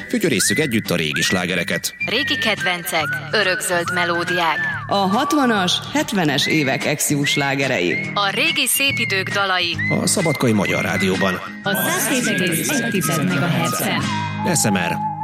Fütyörésszük együtt a régi slágereket. Régi kedvencek, örökzöld melódiák. A 60-as, 70-es évek ex-jó slágerei. A régi szép idők dalai. A Szabadkai Magyar Rádióban. A 107,1 MHz-en. SMR.